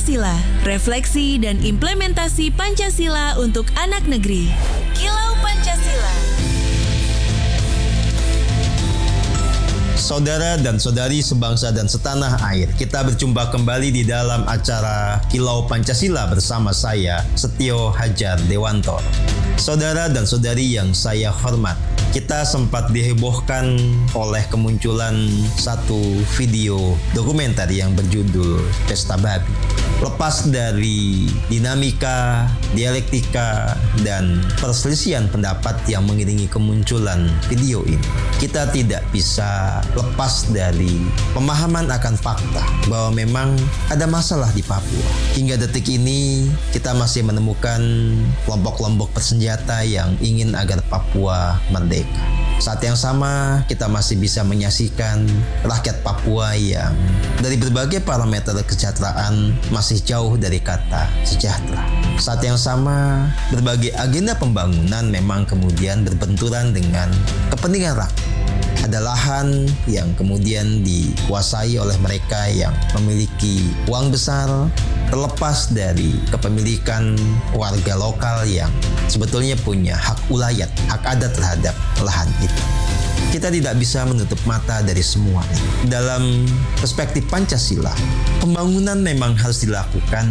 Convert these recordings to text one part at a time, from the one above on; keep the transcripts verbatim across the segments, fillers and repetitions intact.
Pancasila, refleksi dan implementasi Pancasila untuk anak negeri. Kilau Pancasila. Saudara dan saudari sebangsa dan setanah air, kita berjumpa kembali di dalam acara Kilau Pancasila bersama saya, Setio Hadjar Dewanto. Saudara dan saudari yang saya hormat, kita sempat dihebohkan oleh kemunculan satu video dokumenter yang berjudul Pesta Babi. Lepas dari dinamika, dialektika, dan perselisihan pendapat yang mengiringi kemunculan video ini, kita tidak bisa lepas dari pemahaman akan fakta bahwa memang ada masalah di Papua. Hingga detik ini, kita masih menemukan kelompok-kelompok bersenjata yang ingin agar Papua merdeka. Saat yang sama, kita masih bisa menyaksikan rakyat Papua yang dari berbagai parameter kesejahteraan masih jauh dari kata sejahtera. Saat yang sama, berbagai agenda pembangunan memang kemudian berbenturan dengan kepentingan rakyat. Ada lahan yang kemudian dikuasai oleh mereka yang memiliki uang besar, terlepas dari kepemilikan warga lokal yang sebetulnya punya hak ulayat, hak adat terhadap lahan itu. Kita tidak bisa menutup mata dari semua ini. Dalam perspektif Pancasila, pembangunan memang harus dilakukan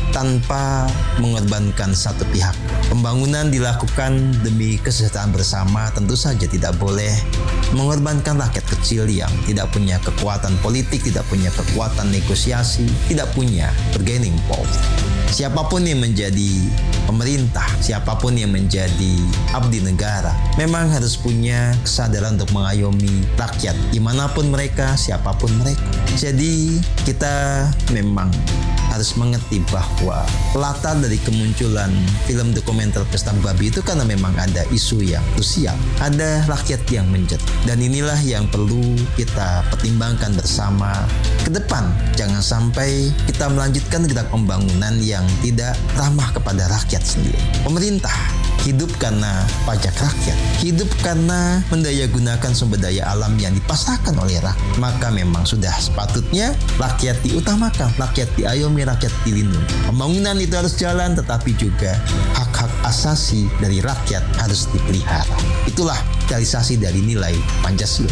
tanpa mengorbankan satu pihak. Pembangunan dilakukan demi kesejahteraan bersama, tentu saja tidak boleh mengorbankan rakyat kecil yang tidak punya kekuatan politik, tidak punya kekuatan negosiasi, tidak punya bargaining power. Siapapun yang menjadi pemerintah, siapapun yang menjadi abdi negara, memang harus punya kesadaran untuk mengayomi rakyat, dimanapun mereka, siapapun mereka. Jadi kita memang harus mengerti bahwa latar dari kemunculan film dokumenter Pesta Babi itu karena memang ada isu yang krusial, ada rakyat yang menjerit, dan inilah yang perlu kita pertimbangkan bersama ke depan. Jangan sampai kita melanjutkan gerak pembangunan yang tidak ramah kepada rakyat sendiri. Pemerintah hidup karena pajak rakyat, hidup karena mendayagunakan sumber daya alam yang dipasarkan oleh rakyat. Maka memang sudah sepatutnya rakyat diutamakan, rakyat diayomi, rakyat dilindungi. Pembangunan itu harus jalan, tetapi juga hak-hak asasi dari rakyat harus dipelihara. Itulah realisasi dari nilai Pancasila.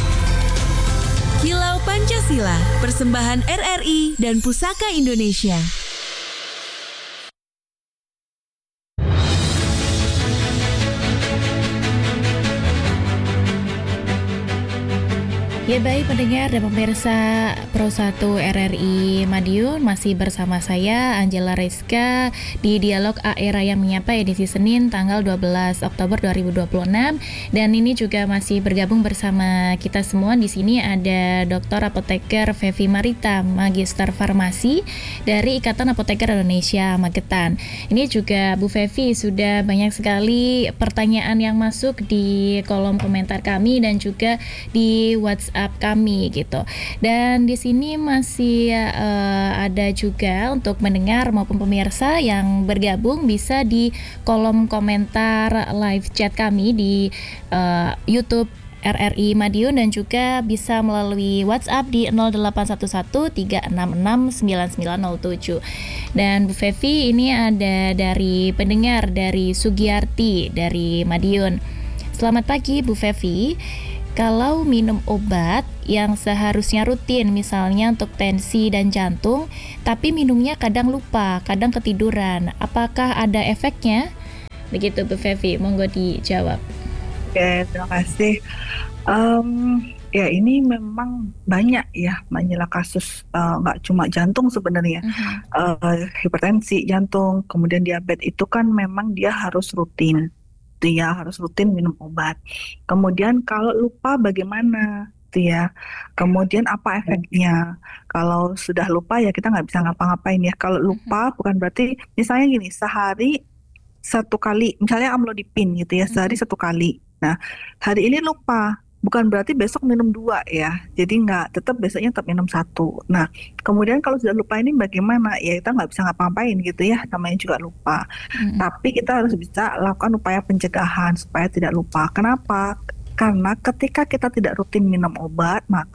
Kilau Pancasila, persembahan R R I dan Pusaka Indonesia. Ya baik pendengar dan pemirsa Pro satu R R I Madiun, masih bersama saya Angela Rizka di Dialog A Era yang menyapa edisi Senin tanggal dua belas Oktober dua ribu dua puluh enam, dan ini juga masih bergabung bersama kita semua. Di sini ada Doktor Apoteker Fevi Marita, Magister Farmasi dari Ikatan Apoteker Indonesia Magetan. Ini juga Bu Fevi, sudah banyak sekali pertanyaan yang masuk di kolom komentar kami dan juga di WhatsApp kami gitu. Dan di sini masih uh, ada juga untuk mendengar maupun pemirsa yang bergabung bisa di kolom komentar live chat kami di uh, YouTube R R I Madiun, dan juga bisa melalui WhatsApp di nol delapan satu satu tiga enam enam sembilan sembilan nol tujuh. Dan Bu Fevi, ini ada dari pendengar dari Sugiyarti dari Madiun. Selamat pagi Bu Fevi. Kalau minum obat yang seharusnya rutin, misalnya untuk tensi dan jantung, tapi minumnya kadang lupa, kadang ketiduran, apakah ada efeknya? Begitu Bu Fevi, monggo dijawab. Oke, terima kasih. Um, ya ini memang banyak ya, banyak kasus, uh, nggak cuma jantung sebenarnya. Uh-huh. uh, hipertensi jantung, kemudian diabetes itu kan memang dia harus rutin. Dia harus rutin minum obat. Kemudian kalau lupa bagaimana, ya. Kemudian apa efeknya? Kalau sudah lupa ya kita nggak bisa ngapa-ngapain ya. Kalau lupa bukan berarti misalnya gini, sehari satu kali, misalnya amlodipin gitu ya, sehari satu kali. Nah, hari ini lupa, bukan berarti besok minum dua ya. Jadi nggak, tetap besoknya tetap minum satu. Nah, kemudian kalau sudah lupa ini bagaimana? Ya kita nggak bisa ngapa-ngapain gitu ya, namanya juga lupa. Hmm. Tapi kita harus bisa lakukan upaya pencegahan supaya tidak lupa. Kenapa? Karena ketika kita tidak rutin minum obat, maka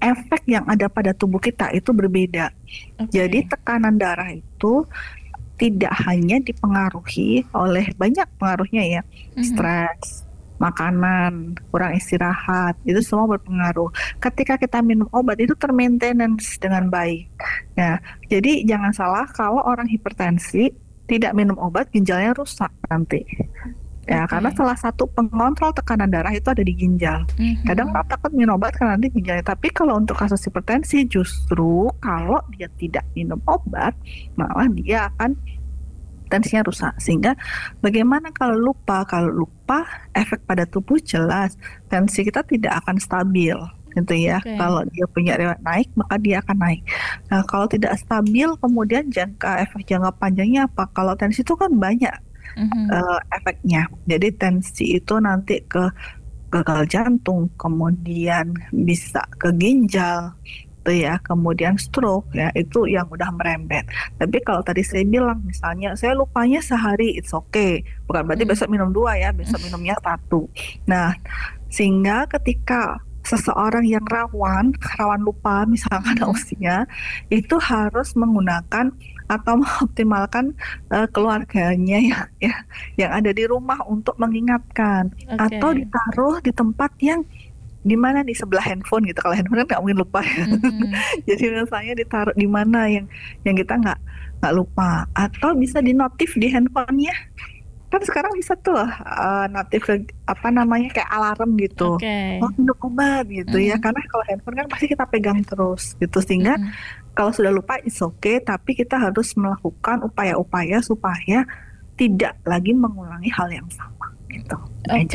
efek yang ada pada tubuh kita itu berbeda. Oke. Jadi tekanan darah itu tidak hanya dipengaruhi oleh banyak pengaruhnya ya, Mhm. stres, makanan, kurang istirahat, itu semua berpengaruh. Ketika kita minum obat itu termaintenance dengan baik. Ya, jadi jangan salah kalau orang hipertensi tidak minum obat ginjalnya rusak nanti. Ya, Oke. karena salah satu pengontrol tekanan darah itu ada di ginjal. Mhm. Kadang orang takut minum obat karena nanti ginjalnya. Tapi kalau untuk kasus hipertensi justru kalau dia tidak minum obat malah dia akan tensinya rusak. Sehingga bagaimana kalau lupa? Kalau lupa efek pada tubuh jelas tensi kita tidak akan stabil gitu ya. Oke. Kalau dia punya riwayat naik maka dia akan naik. Nah, kalau tidak stabil kemudian jangka efek jangka panjangnya apa? Kalau tensi itu kan banyak Mhm. uh, efeknya. Jadi tensi itu nanti ke gagal jantung, kemudian bisa ke ginjal, tuh ya, kemudian stroke ya, itu yang udah merembet. Tapi kalau tadi saya bilang misalnya saya lupanya sehari, it's okay. Bukan berarti Mhm. besok minum dua ya, besok minumnya satu. Nah, sehingga ketika seseorang yang rawan, rawan lupa misalkan Mhm. usia, itu harus menggunakan atau mengoptimalkan uh, keluarganya ya, ya yang ada di rumah untuk mengingatkan atau Oke. ditaruh di tempat yang di mana di sebelah handphone gitu. Kalau handphone kan nggak mungkin lupa ya. Mhm. Jadi misalnya ditaruh di mana yang yang kita nggak nggak lupa atau bisa dinotif di handphonenya. Kan sekarang bisa tuh uh, notif ke- apa namanya kayak alarm gitu. Oke. Oh, minum obat gitu ya. Mhm. Karena kalau handphone kan pasti kita pegang terus gitu sehingga Mhm. kalau sudah lupa it's okay, tapi kita harus melakukan upaya-upaya supaya tidak lagi mengulangi hal yang sama gitu. Oke.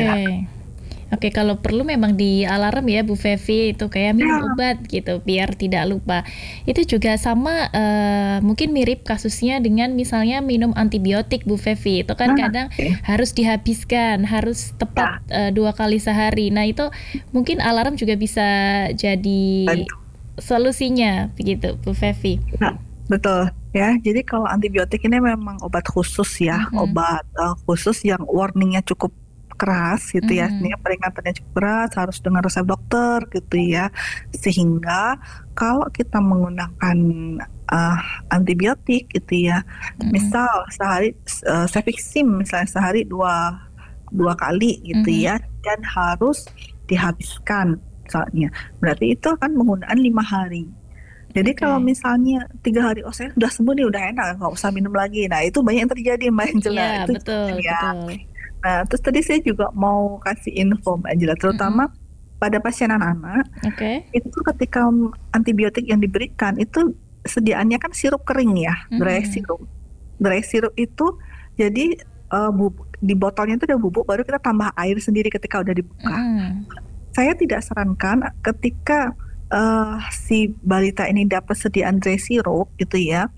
Oke, kalau perlu memang di alarm ya Bu Fevi, itu kayak minum Ya. obat gitu biar tidak lupa. Itu juga sama eh, mungkin mirip kasusnya dengan misalnya minum antibiotik Bu Fevi. Itu kan Nah, kadang oke. harus dihabiskan, harus tepat eh, dua kali sehari. Nah, itu mungkin alarm juga bisa jadi Bantu. solusinya begitu Bu Fevi. Nah, betul ya. Jadi kalau antibiotik ini memang obat khusus ya, Mhm. obat uh, khusus yang warningnya cukup keras gitu ya. Mhm. Ini peringatannya cukup keras, harus dengan resep dokter gitu ya. Sehingga kalau kita menggunakan uh, antibiotik gitu ya, Mhm. misal sehari uh, Cefixim misalnya sehari dua dua kali gitu Mhm. ya, dan harus dihabiskan misalnya. Berarti itu kan penggunaan lima hari. Jadi Oke. kalau misalnya tiga hari, oh saya sudah sembuh nih, udah enak, nggak usah minum lagi. Nah itu banyak yang terjadi Mbak Angela. Iya, Itu betul, jangan ya. betul. Nah terus tadi saya juga mau kasih info Mbak Angela, terutama pada pasien anak-anak, Oke. itu ketika antibiotik yang diberikan itu sediaannya kan sirup kering ya, dry Mhm. sirup. Dry sirup itu jadi uh, bubuk, di botolnya itu ada bubuk, baru kita tambah air sendiri ketika udah dibuka. Mhm. Saya tidak sarankan ketika uh, si balita ini dapat sediaan dry sirup gitu ya,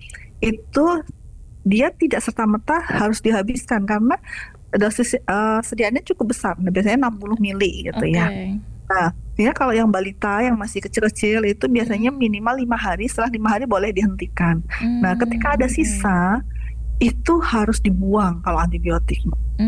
itu dia tidak serta-merta harus dihabiskan karena dosis uh, sediaannya cukup besar, nah, biasanya enam puluh mili gitu Oke. ya. Nah, sehingga kalau yang balita yang masih kecil-kecil itu biasanya minimal lima hari, setelah lima hari boleh dihentikan. Nah, ketika ada Hmm, oke. sisa itu harus dibuang kalau antibiotik.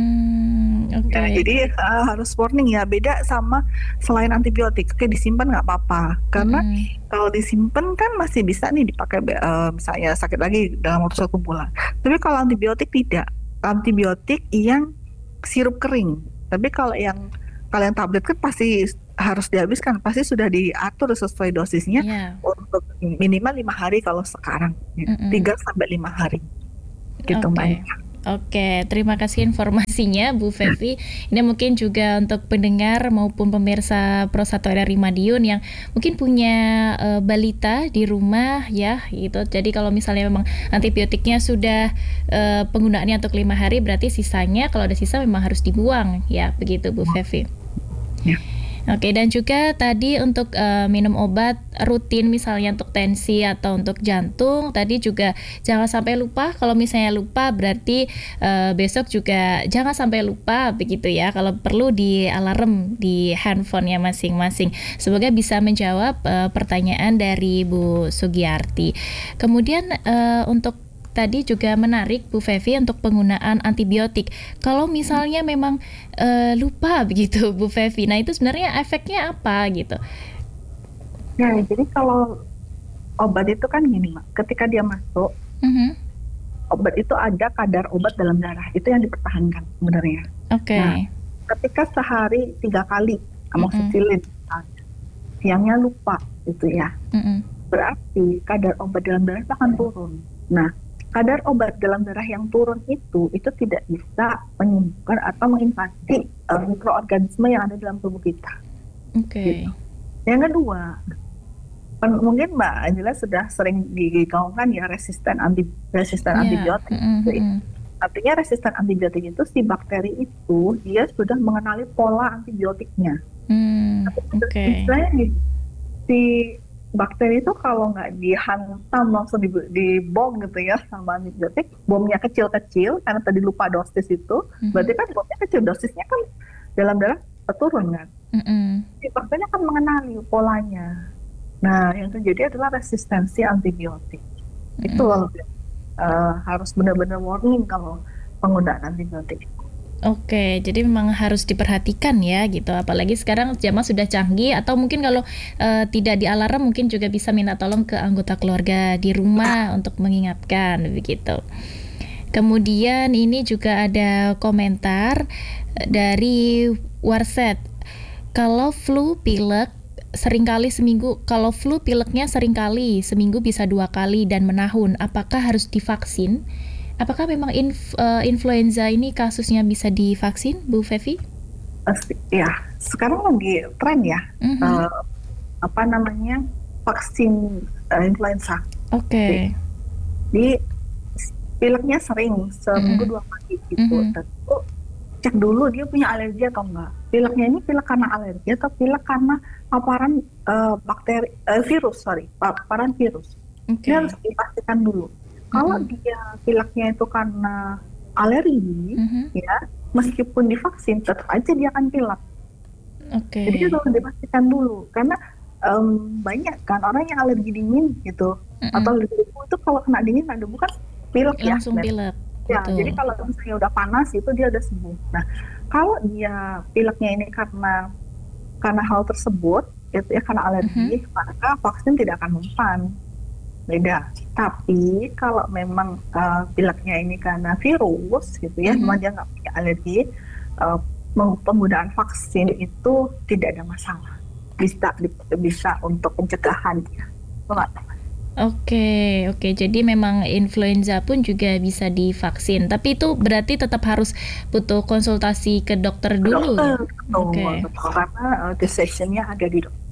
Hmm, oke. Ya, jadi uh, harus warning ya, beda sama selain antibiotik. Oke, disimpan nggak apa-apa, karena Mhm. kalau disimpan kan masih bisa nih dipakai uh, misalnya sakit lagi dalam waktu satu bulan. Tapi kalau antibiotik tidak, antibiotik yang sirup kering. Tapi kalau yang kalian tablet kan pasti harus dihabiskan, pasti sudah diatur sesuai dosisnya Iya. untuk minimal lima hari kalau sekarang, Mm-mm. tiga sampai lima hari. Gitu Oke. Mbak. Oke, terima kasih informasinya Bu Fevi. Ini mungkin juga untuk pendengar maupun pemirsa Pro satu R R I Madiun yang mungkin punya eh, balita di rumah ya, gitu. Jadi kalau misalnya memang antibiotiknya sudah eh, penggunaannya untuk lima hari, berarti sisanya kalau ada sisa memang harus dibuang ya, begitu Bu Fevi. Ya. Oke, dan juga tadi untuk uh, minum obat rutin misalnya untuk tensi atau untuk jantung, tadi juga jangan sampai lupa. Kalau misalnya lupa berarti uh, besok juga jangan sampai lupa begitu ya. Kalau perlu di alarm di handphonenya masing-masing. Semoga bisa menjawab uh, pertanyaan dari Bu Sugiyarti. Kemudian uh, untuk tadi juga menarik Bu Fevi untuk penggunaan antibiotik. Kalau misalnya memang uh, lupa begitu Bu Fevi, nah itu sebenarnya efeknya apa gitu? Ya, jadi kalau obat itu kan gini, Mak. Ketika dia masuk, Mhm. obat itu ada kadar obat dalam darah. Itu yang dipertahankan sebenarnya. Oke. Nah, ketika sehari tiga kali Mm-mm. amoxicillin, misalnya, siangnya lupa, gitu ya. Mm-mm. Berarti kadar obat dalam darah itu akan turun. Nah, kadar obat dalam darah yang turun itu, itu tidak bisa menyembuhkan atau menginfeksi uh, mikroorganisme yang ada dalam tubuh kita. Oke. Gitu. Yang kedua, pen- mungkin Mbak Angela sudah sering digaungkan ya resisten anti resisten Ya. antibiotik. Mm-mm. Gitu ya. Artinya resisten antibiotik itu si bakteri itu dia sudah mengenali pola antibiotiknya. Hmm, Oke. Istilahnya gini, si bakteri itu kalau nggak dihantam langsung di, dibom gitu ya sama antibiotik, bomnya kecil-kecil karena tadi lupa dosis itu, Mhm. berarti kan bomnya kecil, dosisnya kan dalam darah turun kan. Mm-mm. Si bakteri akan mengenali polanya. Nah, yang terjadi adalah resistensi antibiotik. Itu loh, uh, harus benar-benar warning kalau penggunaan antibiotik. Oke, jadi memang harus diperhatikan ya gitu. Apalagi sekarang zaman sudah canggih, atau mungkin kalau eh, tidak dialarm mungkin juga bisa minta tolong ke anggota keluarga di rumah untuk mengingatkan begitu. Kemudian ini juga ada komentar eh, dari Warset. Kalau flu pilek seringkali seminggu, kalau flu pileknya seringkali seminggu bisa dua kali dan menahun, apakah harus divaksin? Apakah memang inf, uh, influenza ini kasusnya bisa divaksin, Bu Fevi? Pasti, ya, sekarang lagi tren ya, Mhm. uh, apa namanya, vaksin uh, influenza. Oke. Di pileknya sering, seminggu Mhm. dua kali gitu. Mhm. Tentu cek dulu dia punya alergi atau enggak. Pileknya ini pilek karena alergi atau pilek karena paparan uh, bakteri, uh, virus, sorry, paparan virus. Oke. Ini harus dipastikan dulu. Kalau Mhm. dia pileknya itu karena alergi, Mhm. ya, meskipun divaksin tetap aja dia akan pilek. Oke. Jadi itu harus dipastikan dulu, karena em, banyak kan orang yang alergi dingin gitu, Mm-mm. atau alergi debu itu kalau kena dingin ada bukan pilek ya. Langsung Dan- pilek. Ya, Betul. jadi kalau misalnya udah panas itu dia udah sembuh. Nah, kalau dia pileknya ini karena karena hal tersebut, gitu ya, karena alergi, maka vaksin tidak akan mempan. Beda. Tapi kalau memang uh, pileknya ini karena virus, gitu ya, Mhm. memang dia nggak punya alergi, uh, meng- penggunaan vaksin itu tidak ada masalah. Bisa di- bisa untuk pencegahan ya. Itu nggak apa-apa. Oke, oke. Jadi memang influenza pun juga bisa divaksin. Tapi itu berarti tetap harus butuh konsultasi ke dokter dulu. Dokter, ya? betul, Oke. betul. Karena uh, decision-nya ada di dokter.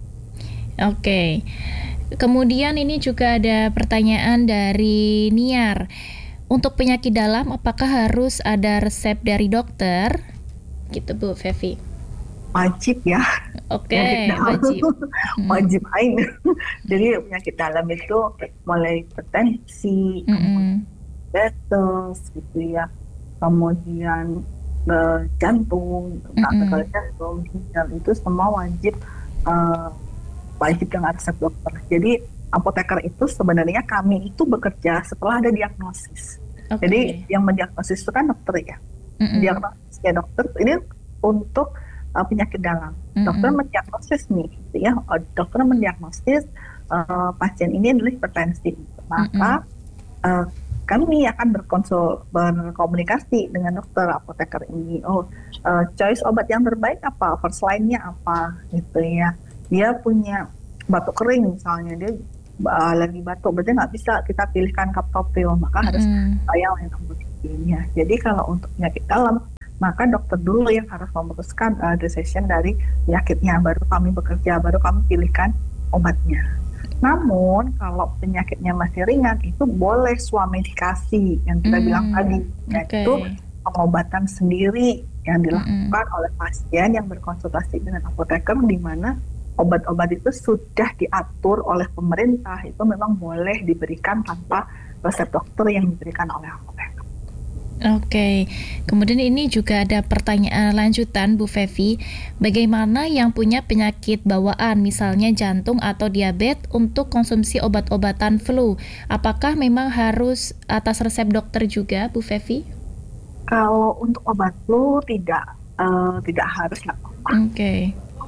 Oke. Kemudian ini juga ada pertanyaan dari Niar. Untuk penyakit dalam, apakah harus ada resep dari dokter? Gitu Bu Fevi. Wajib ya. Oke, Penyakit dalam. wajib. Hmm. Wajib ain. Jadi penyakit dalam itu mulai hipertensi, Mm-mm. diabetes gitu ya, kemudian eh, jantung, kanker jantung, ginjal, itu semua wajib eh, wajib dengan resep dokter. Jadi apoteker itu sebenarnya kami itu bekerja setelah ada diagnosis. Oke. Jadi yang mendiagnosis itu kan dokter ya. Mm-mm. Diagnosisnya dokter ini untuk uh, penyakit dalam. Mm-mm. Dokter mendiagnosis nih, gitu ya. Oh, dokter mendiagnosis uh, pasien ini adalah hipertensi. Maka uh, kami akan berkonsul, berkomunikasi dengan dokter apoteker ini. Oh, uh, choice obat yang terbaik apa? First line-nya apa? Gitu ya. Dia punya batuk kering misalnya, dia uh, lagi batuk, berarti nggak bisa kita pilihkan kaptopil, maka harus Mm-mm. uh, yang lain ya. Jadi kalau untuk penyakit dalam, maka dokter dulu yang harus memutuskan uh, decision dari penyakitnya, baru kami bekerja, baru kami pilihkan obatnya. Namun kalau penyakitnya masih ringan, itu boleh swamedikasi yang kita Hmm, bilang tadi, oke. yaitu pengobatan sendiri yang dilakukan Mm-mm. oleh pasien yang berkonsultasi dengan apoteker, di mana obat-obat itu sudah diatur oleh pemerintah, itu memang boleh diberikan tanpa resep dokter yang diberikan oleh apoteker. Oke, kemudian ini juga ada pertanyaan lanjutan Bu Fevi. Bagaimana yang punya penyakit bawaan, misalnya jantung atau diabetes, untuk konsumsi obat-obatan flu? Apakah memang harus atas resep dokter juga, Bu Fevi? Kalau untuk obat flu tidak uh, tidak harus ya. Oke.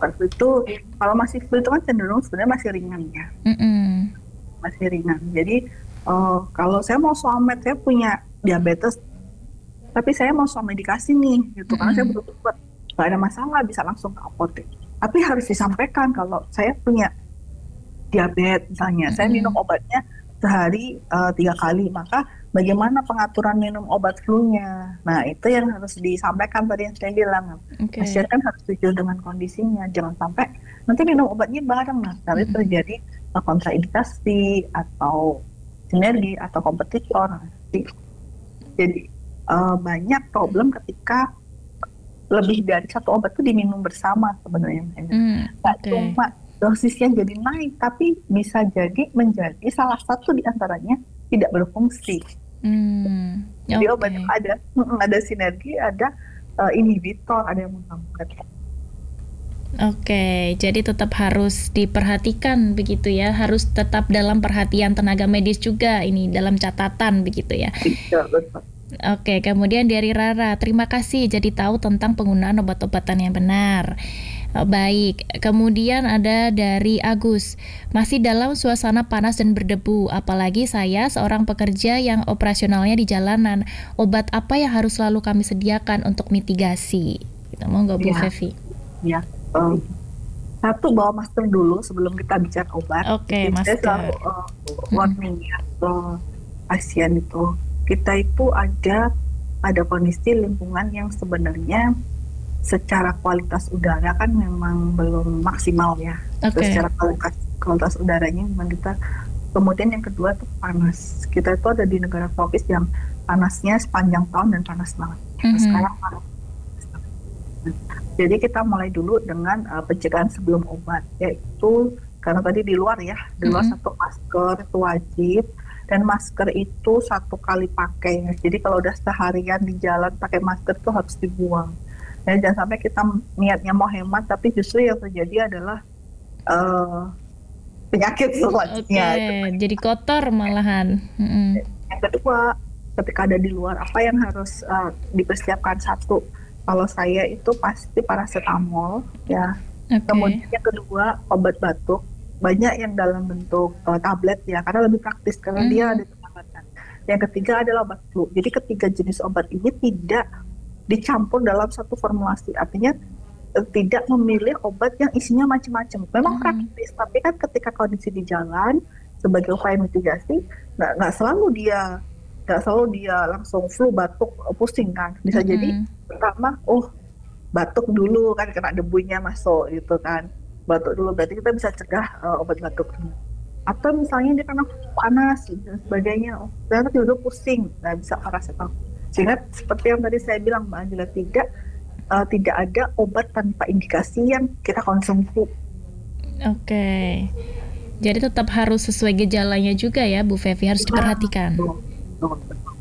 obat flu itu kalau masih flu itu kan cenderung sebenarnya masih ringan ya, Mm-mm. masih ringan. Jadi uh, kalau saya mau somet, saya punya diabetes, tapi saya mau soal medikasi nih, gitu. Karena saya Mm-mm. butuh obat, nggak ada masalah, bisa langsung ke apotek. Tapi harus disampaikan kalau saya punya diabetes misalnya, saya minum Mm-mm. obatnya sehari uh, tiga kali, maka bagaimana pengaturan minum obat flu-nya? Nah, itu yang harus disampaikan tadi yang saya bilang. Oke. Pasien kan harus setuju dengan kondisinya, jangan sampai nanti minum obatnya bareng, nah nanti Mm-mm. terjadi uh, kontraindikasi atau sinergi atau kompetitor. Jadi, jadi uh, banyak problem ketika lebih dari satu obat itu diminum bersama sebenarnya. Mm, Nggak Oke. cuma dosisnya jadi naik, tapi bisa jadi menjadi salah satu di antaranya tidak berfungsi. Hmm, Jadi oke. obat itu ada, mm, ada sinergi, ada uh, inhibitor, ada yang menghambat. Oke, jadi tetap harus diperhatikan begitu ya, harus tetap dalam perhatian tenaga medis juga ini dalam catatan begitu ya. Betul, betul. Oke, kemudian dari Rara, terima kasih jadi tahu tentang penggunaan obat-obatan yang benar. Eh, Baik, kemudian ada dari Agus, masih dalam suasana panas dan berdebu, apalagi saya seorang pekerja yang operasionalnya di jalanan. Obat apa yang harus selalu kami sediakan untuk mitigasi? Kita mau nggak Bu Ya. Fevi? Ya, um, satu bawa masker dulu sebelum kita bicara obat. Oke, Jadi saya masker. selalu uh, warning ya ke pasien itu. Kita itu ada ada kondisi lingkungan yang sebenarnya secara kualitas udara kan memang belum maksimal ya. Oke. Secara kualitas kualitas udaranya memang kita. Kemudian yang kedua itu panas. Kita itu ada di negara tropis yang panasnya sepanjang tahun dan panas banget. Mhm. Sekarang panas. Jadi kita mulai dulu dengan uh, pencegahan sebelum obat, yaitu karena tadi di luar ya, di luar Mhm. satu masker itu wajib, dan masker itu satu kali pakai. Jadi kalau udah seharian di jalan pakai masker itu harus dibuang. Dan jangan sampai kita niatnya mau hemat, tapi justru yang terjadi adalah uh, penyakit Oke, selanjutnya. jadi kotor malahan. Mm-mm. Yang kedua, ketika ada di luar, apa yang harus uh, dipersiapkan? Satu, kalau saya itu pasti paracetamol ya. Oke. Kemudian yang kedua, obat batuk. Banyak yang dalam bentuk uh, tablet ya, karena lebih praktis karena Mhm. dia ada pengamatan. Yang ketiga adalah obat flu. Jadi ketiga jenis obat ini tidak dicampur dalam satu formulasi. Artinya eh, tidak memilih obat yang isinya macam-macam. Memang Mhm. praktis, tapi kan ketika kondisi di jalan sebagai upaya mitigasi, nggak nggak selalu dia nggak selalu dia langsung flu, batuk, pusing kan. Bisa Mhm. jadi pertama, oh batuk dulu kan kena debunya masuk gitu kan. Batuk dulu berarti kita bisa cegah uh, obat batuk. Atau misalnya dia karena panas dan sebagainya, oh, ternyata tiba-tiba pusing, nah bisa paracetamol. Sehingga seperti yang tadi saya bilang Mbak Angela, tidak uh, tidak ada obat tanpa indikasi yang kita konsumsi. Oke. Jadi tetap harus sesuai gejalanya juga ya Bu Fevi, harus diperhatikan. Tuh, tuh.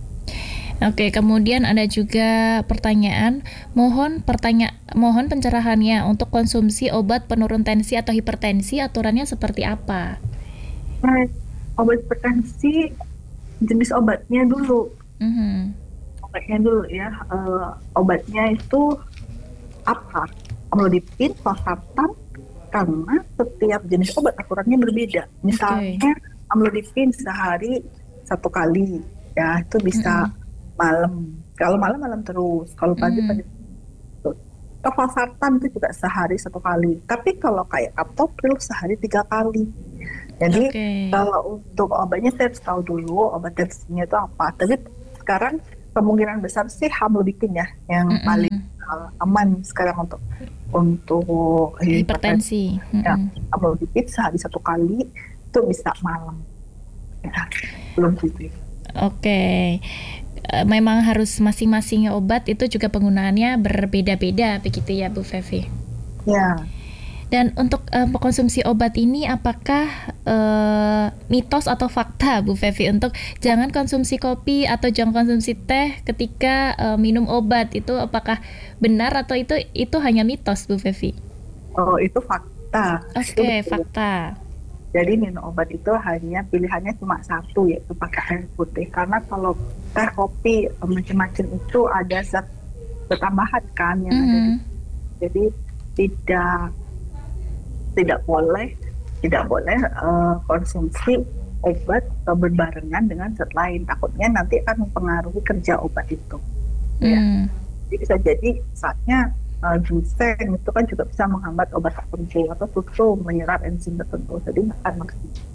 Oke, kemudian ada juga pertanyaan, mohon pertanya mohon pencerahannya untuk konsumsi obat penurun tensi atau hipertensi, aturannya seperti apa? Nah, obat hipertensi jenis obatnya dulu, Mhm. obatnya dulu ya. Uh, obatnya itu apa? Amlodipin, losartan, karena setiap jenis obat aturannya berbeda. Misalnya amlodipin sehari satu kali, ya itu bisa Mm-mm. malam. Kalau malam malam terus, kalau pagi Mm. pagi terus. Losartan itu juga sehari satu kali. Tapi kalau kayak captopril sehari tiga kali. Jadi Oke. kalau untuk obatnya saya harus tahu dulu obat tensinya itu apa. Tapi sekarang kemungkinan besar sih amlodipin ya yang Mm-mm. paling uh, aman sekarang untuk untuk Hipertensi. Ya, Mm-mm. amlodipin sehari satu kali itu bisa malam. Ya, belum gitu. Oke. Eh, Memang harus masing-masing obat itu juga penggunaannya berbeda-beda begitu ya Bu Fevi. Ya. Dan untuk eh, mengkonsumsi obat ini apakah eh, mitos atau fakta Bu Fevi untuk jangan konsumsi kopi atau jangan konsumsi teh ketika eh, minum obat, itu apakah benar atau itu itu hanya mitos Bu Fevi? Oh, itu fakta. Oke, Itu betul. fakta. Jadi minum obat itu hanya pilihannya cuma satu, yaitu pakai air putih. Karena kalau teh, kopi, macam-macam itu ada zat zat tambahan kan yang ada di, Mhm. jadi tidak tidak boleh tidak boleh uh, konsumsi obat uh, berbarengan dengan zat lain, takutnya nanti akan mempengaruhi kerja obat itu. Hmm. Ya. Jadi bisa jadi saatnya uh, ginseng itu kan juga bisa menghambat obat tertentu atau susu menyerap enzim tertentu, jadi akan maksimal.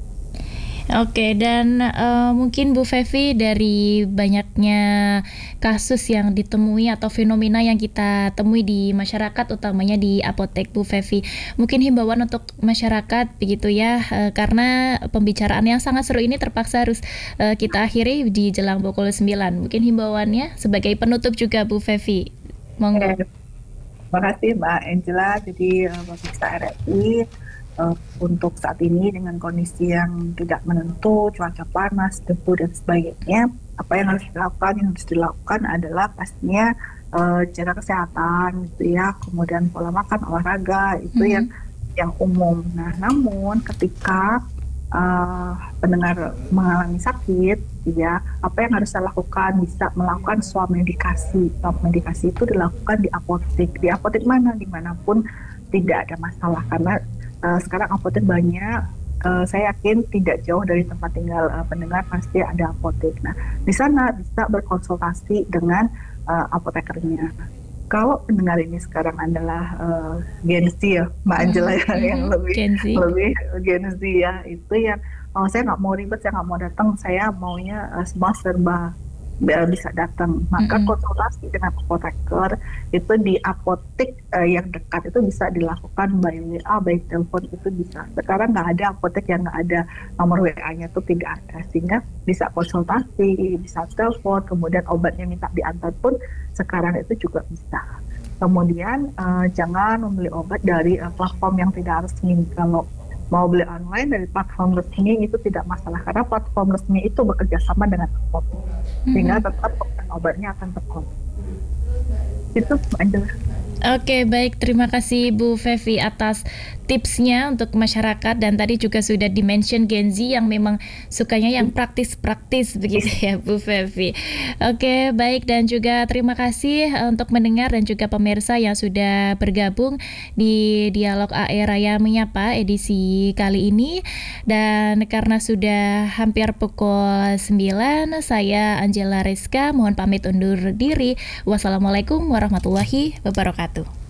Oke, dan uh, mungkin Bu Fevi, dari banyaknya kasus yang ditemui atau fenomena yang kita temui di masyarakat, utamanya di apotek, Bu Fevi, mungkin himbauan untuk masyarakat begitu ya, uh, karena pembicaraan yang sangat seru ini terpaksa harus uh, kita akhiri di jelang pukul sembilan. Mungkin himbauannya sebagai penutup juga, Bu Fevi, monggo. Eh, terima kasih Mbak Angela. Jadi uh, pemirsa R R I, Uh, untuk saat ini dengan kondisi yang tidak menentu, cuaca panas, debu dan sebagainya, apa yang harus dilakukan? Yang harus dilakukan adalah pastinya uh, jaga kesehatan, gitu ya, kemudian pola makan, olahraga, itu mm-hmm. yang yang umum. Nah, namun ketika uh, pendengar mengalami sakit, ya, apa yang harus saya lakukan? Bisa melakukan swab medikasi. Swab medikasi itu dilakukan di apotek. Di apotek mana? Dimanapun tidak ada masalah, karena Uh, sekarang apotek banyak, uh, saya yakin tidak jauh dari tempat tinggal uh, pendengar pasti ada apotek. Nah, di sana bisa berkonsultasi dengan uh, apotekernya. Kalau pendengar ini sekarang adalah uh, Gen Z ya, Mbak Angela ya, mm-hmm. yang lebih Gen Z. lebih Gen Z ya, itu yang oh saya nggak mau ribet, saya nggak mau datang, saya maunya uh, semua serba bisa datang, maka mm-hmm. konsultasi dengan apoteker itu di apotek uh, yang dekat itu bisa dilakukan by W A, by telepon, itu bisa. Sekarang nggak ada apotek yang nggak ada nomor W A-nya, itu tidak ada, sehingga bisa konsultasi, bisa telepon, kemudian obatnya minta diantar pun sekarang itu juga bisa. Kemudian uh, jangan membeli obat dari uh, platform yang tidak resmi. Kalau mau beli online dari platform resmi itu tidak masalah, karena platform resmi itu bekerja sama dengan apotek, sehingga tetap obatnya akan terkontrol. Itu aja. Oke, baik, terima kasih Bu Fevi atas tipsnya untuk masyarakat, dan tadi juga sudah di-mention Gen Z yang memang sukanya yang praktis-praktis begitu ya Bu Fevi. Oke, baik, dan juga terima kasih untuk mendengar dan juga pemirsa yang sudah bergabung di Dialog A E Raya Menyapa edisi kali ini. Dan karena sudah hampir pukul sembilan, saya Angela Rizka mohon pamit undur diri. Wassalamualaikum warahmatullahi wabarakatuh.